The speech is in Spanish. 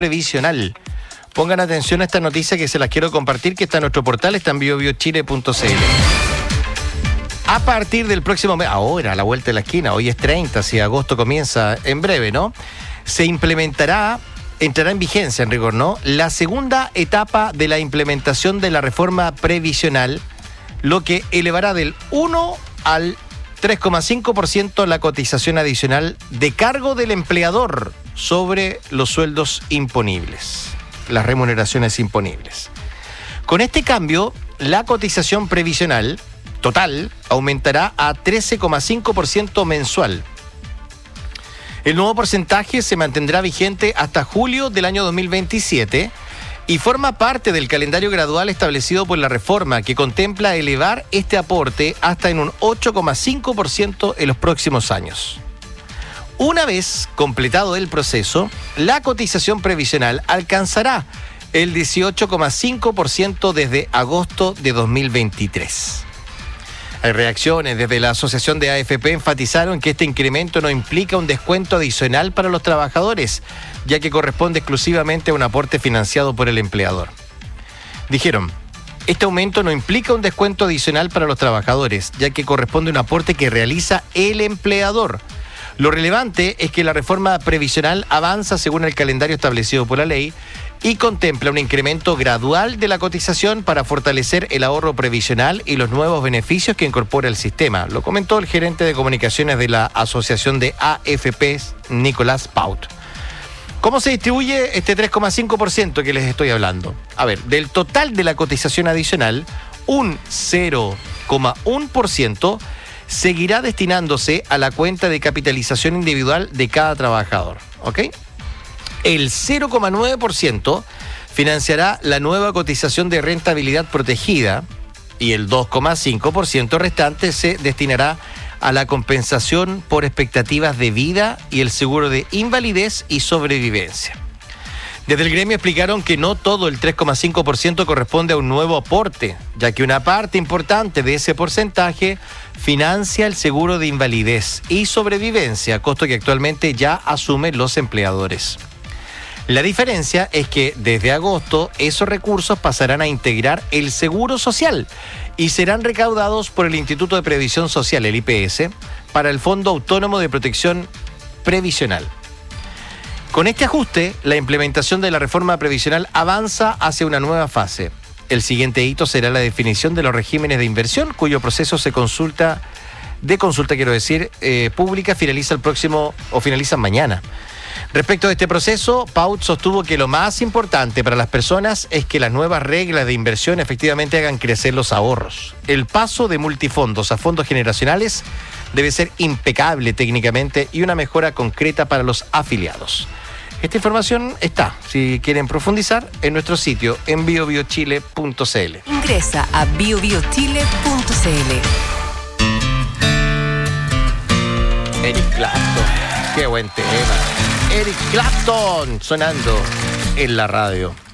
previsional. Pongan atención a esta noticia que se las quiero compartir, que está en nuestro portal, está en biobiochile.cl. A partir del próximo mes, ahora a la vuelta de la esquina, hoy es 30, si agosto comienza en breve, ¿no? Se entrará en vigencia, en rigor, ¿no?, la segunda etapa de la implementación de la reforma previsional, lo que elevará del 1 al 3,5% la cotización adicional de cargo del empleador sobre los sueldos imponibles, las remuneraciones imponibles. Con este cambio, la cotización previsional total aumentará a 13,5% mensual. El nuevo porcentaje se mantendrá vigente hasta julio del año 2027 y forma parte del calendario gradual establecido por la reforma, que contempla elevar este aporte hasta en un 8,5% en los próximos años. Una vez completado el proceso, la cotización previsional alcanzará el 18,5% desde agosto de 2023. Hay reacciones. Desde la Asociación de AFP enfatizaron que este incremento no implica un descuento adicional para los trabajadores, ya que corresponde exclusivamente a un aporte financiado por el empleador. Dijeron, este aumento no implica un descuento adicional para los trabajadores, ya que corresponde a un aporte que realiza el empleador. Lo relevante es que la reforma previsional avanza según el calendario establecido por la ley y contempla un incremento gradual de la cotización para fortalecer el ahorro previsional y los nuevos beneficios que incorpora el sistema. Lo comentó el gerente de comunicaciones de la Asociación de AFPs, Nicolás Paut. ¿Cómo se distribuye este 3,5% que les estoy hablando? A ver, del total de la cotización adicional, un 0,1% seguirá destinándose a la cuenta de capitalización individual de cada trabajador, ¿ok? El 0,9% financiará la nueva cotización de rentabilidad protegida y el 2,5% restante se destinará a la compensación por expectativas de vida y el seguro de invalidez y sobrevivencia. Desde el gremio explicaron que no todo el 3,5% corresponde a un nuevo aporte, ya que una parte importante de ese porcentaje financia el seguro de invalidez y sobrevivencia, costo que actualmente ya asumen los empleadores. La diferencia es que desde agosto esos recursos pasarán a integrar el seguro social y serán recaudados por el Instituto de Previsión Social, el IPS, para el Fondo Autónomo de Protección Previsional. Con este ajuste, la implementación de la reforma previsional avanza hacia una nueva fase. El siguiente hito será la definición de los regímenes de inversión, cuyo proceso pública finaliza mañana. Respecto a este proceso, Paut sostuvo que lo más importante para las personas es que las nuevas reglas de inversión efectivamente hagan crecer los ahorros. El paso de multifondos a fondos generacionales debe ser impecable técnicamente y una mejora concreta para los afiliados. Esta información está, si quieren profundizar, en nuestro sitio en biobiochile.cl. Ingresa a biobiochile.cl. Eric Clapton, qué buen tema. Eric Clapton sonando en la radio.